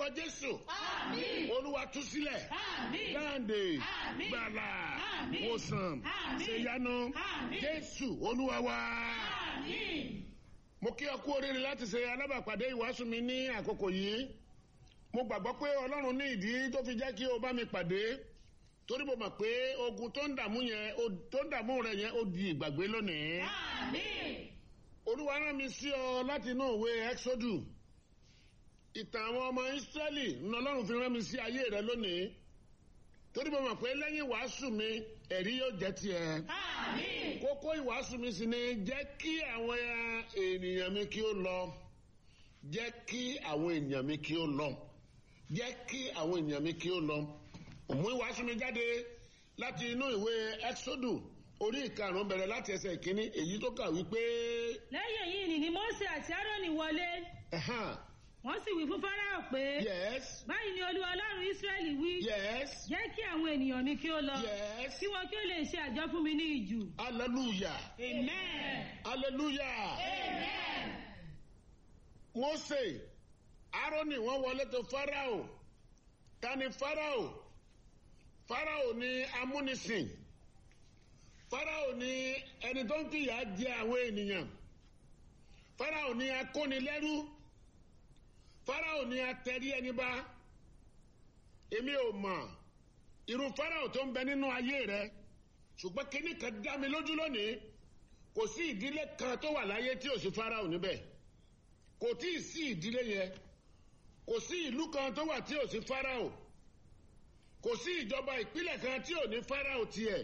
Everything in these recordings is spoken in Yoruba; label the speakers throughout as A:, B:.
A: lórúkọ Jésù.
B: Àmín.
A: Olúwa tú sílẹ̀.
B: Àmín.
A: Dáǹdè.
B: Àmín.
A: Gbàlà.
B: Àmín.
A: Wòsàn.
B: Àmín.
A: Ṣèyanu.
B: Àmín.
A: Jésù Olúwa wa.
B: Àmín.
A: Mo kí ọ kú oríire láti ṣe alábàápàdé ìwàásù mi ní àkókò yìí. Mo gbàgbọ́ pé Ọlọ́run ní ìdí tó fi jẹ́ kí o bá mi pàdé. Torí mo mọ̀ pé ogun tó ń dààmú rẹ yẹn ó di ìgbàgbé lónìí.
B: Àmín.
A: Olúwa rán mi sí ọ láti inú ìwé Exodus. Ìtàn àwọn ọmọ Ísírẹ́lì ní Ọlọ́run fi rán mi sí ayé rẹ lónìí. Torí mo mọ̀ pé lẹ́yìn ìwàásù mi ẹ̀rí yóò jẹ́ tiẹ̀.
B: Àmín.
A: Kókó ìwàásù mi sì ni jẹ́ kí àwọn ènìyàn mi kí ó lọ. Jẹ́ kí àwọn ènìyàn mi kí ó lọ. Jẹ́ kí àwọn ènìyàn mi kí ó lọ. Mú ìwàásù mi jáde láti inú ìwé Exodus orí 5 bẹ̀rẹ̀ láti ẹsẹ̀ 1 èyí tó kà wípé.
C: Lẹ́yìn èyí ni Mósè àti Árónì wọlé. Wọ́n sì wí fún Fáráò pé.
A: Yes.
C: Báyìí ni Olúwa Ọlọ́run Ísírẹ́lì wí.
A: Yes.
C: Jẹ́ kí àwọn ènìyàn mi kí ó lọ.
A: Yes.
C: Kí wọn kí ó lè ṣe àjọ fún mi ní ijù.
A: Hallelujah.
C: Amen.
A: Hallelujah.
B: Amen.
A: Mósè, Árónì wọ́n wọlé tó Fáráò. Ta ni Fáráò? Fáráò ni amúnisìn. Fáráò ni ẹni tó ń fìyà jẹ àwọn ènìyàn. Fáráò ni akónilẹ́rú. Fáráò ni atẹ̀rí ẹni bá. Èmi ò mọ̀ irú Fáráò tó ń bẹ nínú ayé rẹ. Ṣùgbọ́n kíní kan dá mi lójú lónìí. Kò sí ìdílé kan tó wà láyé tí ò sí Fáráò níbẹ̀. Kò tí ì sí ìdílé yẹn. Kò sí ìlú kan tó wà tí ò sí Fáráò. Kò sí ìjọba ìpínlẹ̀ kan tí ò ní Fáráò tiẹ̀.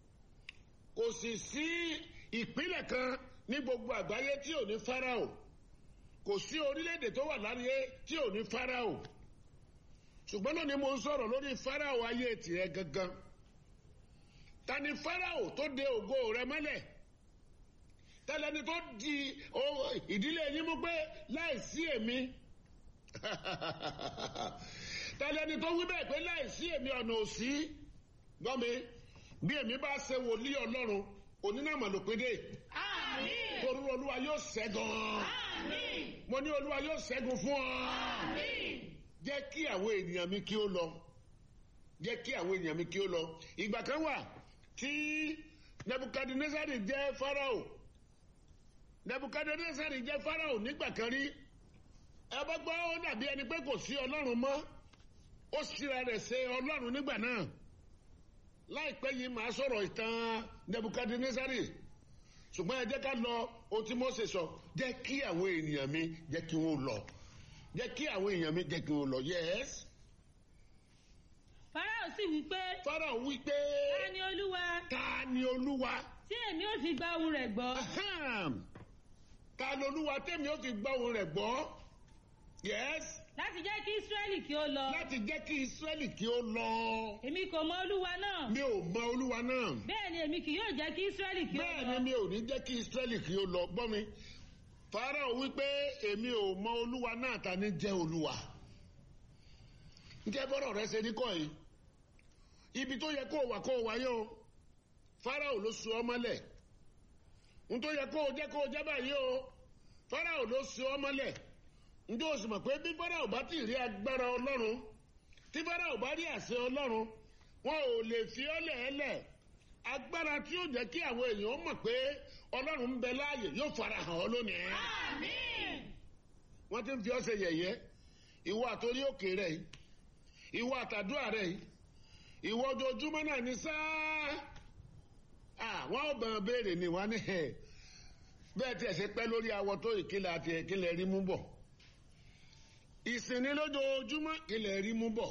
A: Kò sì sí ìpínlẹ̀ kan ní gbogbo àgbáyé tí ò ní Fáráò. Kò sí orílẹ̀-èdè tó wà láyé tí ò ní Fáráò. Ṣùgbọ́n náà ni mo ń sọ̀rọ̀ lórí Fáráò ayé tìrẹ gangan. Ta ni Fáráò tó de ògo rẹ mọ́lẹ̀? Tẹ́lẹ̀ni tó di ìdílé yín mú pé láìsí èmi. Tẹ́lẹ̀ni tó wí bẹ́ẹ̀ pé láìsí èmi ọ̀nà òsí. Gbọ́ mi, bí èmi bá ṣe wòlíì Ọlọ́run, onínàmọ̀ ló pé dé.
B: Àmín.
A: Torí Olúwa yóò ṣẹ́gun.
B: Àmín.
A: Mo ní Olúwa yóò ṣẹ́gun fún ọ.
B: Àmín.
A: Jẹ́ kí àwọn ènìyàn mi kí ó lọ. Jẹ́ kí àwọn ènìyàn mi kí ó lọ. Ìgbà kan wà tí Nebukadnezari jẹ́ Fáráò. Nebukadnezari jẹ́ Fáráò nígbà kan rí. Ẹ bá gbọ́ ó dàbí ẹni pé kò sí Ọlọ́run mọ́. Ó ṣíra rẹ̀ ṣe Ọlọ́run nígbà náà. Láìpẹ́ yìí màá sọ̀rọ̀ ìtàn Nebukadnezari. Ṣùgbọ́n ẹ jẹ́ ká lọ ohun tí Mósè sọ. Jẹ́ kí àwọn ènìyàn mi jẹ́ kí wọ́n lọ. Jẹ́ kí àwọn èèyàn mi jẹ́ kí wọ́n lọ. Yes.
C: Fáráò sì wí pé.
A: Fáráò wí pé.
C: Ta ni Olúwa?
A: Ta ni Olúwa?
C: Tí èmi ò fi gba ohùn rẹ̀ gbọ́.
A: Ta ni Olúwa tèmi ò fi gbọ́ ohùn rẹ̀ gbọ́? Yes.
C: Láti jẹ́ kí Ísírẹ́lì kí ó lọ.
A: Láti jẹ́ kí Ísírẹ́lì kí ó lọ.
C: Èmi kò mọ Olúwa náà.
A: Mi ò mọ Olúwa náà.
C: Bẹ́ẹ̀ ni èmi kì yóò jẹ́ kí Ísírẹ́lì kí ó lọ.
A: Bẹ́ẹ̀ ni mi ò ní jẹ́ kí Ísírẹ́lì kí ó lọ. Gbọ́ mi. Fáráò wípé èmi ò mọ Olúwa náà, ta ni jẹ́ Olúwa. Ǹjẹ́ bọ́rọ̀ rẹ ṣe ní kọ́ yìí? Ibi tó yẹ kó wà yóò. Fáráò ló so ọ mọ́lẹ̀. N tó yẹ kó jẹ́ báyìí o. Fáráò ló so ọ mọ́lẹ̀. Ǹjẹ́ o sì mọ̀ pé bí Fáráò bá ti rí agbára Ọlọ́run, tí Fáráò bá rí àṣẹ Ọlọ́run, wọn ò lè fi ọ́ lẹ̀ẹ́lẹ̀. Agbára tí yóò jẹ́ kí àwọn èèyàn mọ̀ pé Ọlọ́run ń bẹ láàyè yóò farahàn ọ́ lónìí.
B: Àmín.
A: Wọ́n ti ń fi ọ́ ṣe yẹ̀yẹ́. Ìwọ àtòrí òkè rẹ̀ yìí. Ìwọ àtàdúrà rẹ̀ yìí. Ìwọ ojoojúmọ́ náà ní sáà. Wọ́n ò bẹ̀rẹ̀ béèrè ni wọ́n ní ẹ̀. Bẹ́ẹ̀ tí ẹ̀ ṣe pẹ́ lórí awọ tó ìkílẹ̀ àti ìkílẹ̀ rí mú bọ̀. Ìsìn ní lójoojúmọ́ ìkílẹ̀ rí mú bọ̀.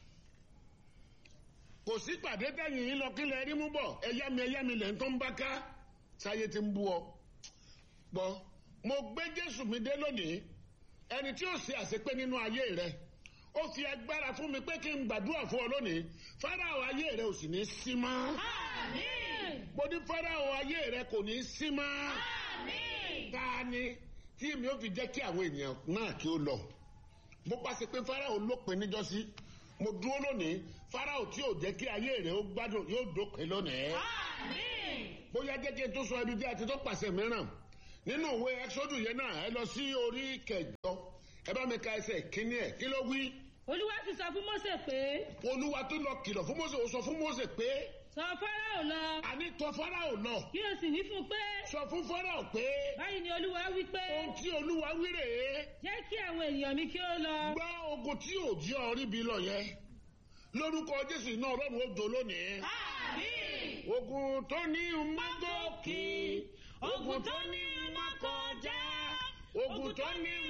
A: Kò sí pàdé tẹ̀yìn yìí lọ kílẹ̀ rí mú bọ̀. Ẹyámi lẹ̀ ń tó ń bá ká. Sáyé ti ń bú ọ. Gbọ́, mo gbé Jésù mi dé lónìí. Ẹni tí ó ṣe àṣepé nínú ayé rẹ̀. Ó fi agbára fún mi pé kí n gbàdúrà fún ọ lónìí. Fáráò ayé rẹ̀ ò sì ní sí mọ́.
B: Àmín.
A: Mo ní Fáráò ayé rẹ̀ kò ní sí mọ́.
B: Àmín.
A: Ta ni tí mi ò fi jẹ́ kí àwọn ènìyàn náà kí ó lọ? Mo bá ṣe pé Fáráò lópin níjọ́sí. Mo dúró lónìí. Fáráò tí ò jẹ́ kí ayé rẹ̀ ó gbádùn yóò dópin lónìí.
B: Àmín.
A: Bóyá jẹ́ kí n tó sọ ibi tí a ti tó pàṣẹ mìíràn. Nínú ìwé Exodus yẹn náà ẹ lọ sí orí 9. Ẹ bá mi ka ẹsẹ̀ kíní ẹ̀. Kí ló wí?
C: olúwa sì sọ fún Mósè pé.
A: olúwa tó lọ kìlọ̀ fún Mósè ó sọ fún Mósè pé.
C: sọ Fáráò lọ.
A: àní tọ̀ Fáráò lọ.
C: kí o sì wí fún un pé.
A: sọ fún Fáráò pé.
C: báyìí ni olúwa wí pé.
A: ohun tí olúwa wí rèé.
C: jẹ́ kí àwọn ènìyàn mi kí ó lọ.
A: gbọ́ ogun tí ò jẹ́ ọ ríbi lọ yẹn lórúkọ Jésù iná Ọlọ́run ó jò lónìí.
B: Àmín.
A: ogun tó ní mọ́gòkè
B: Ogun tó ní mọ́kọjá.
A: ogun tó ní